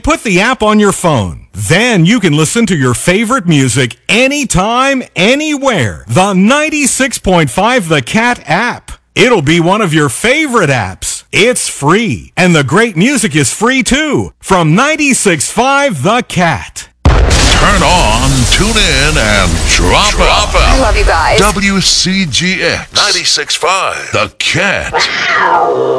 Put the app on your phone. Then you can listen to your favorite music anytime, anywhere. The 96.5 The Cat app. It'll be one of your favorite apps. It's free. And the great music is free too. From 96.5 The Cat. Turn on, tune in, and drop out. I love you guys. WCGX 96.5 The Cat.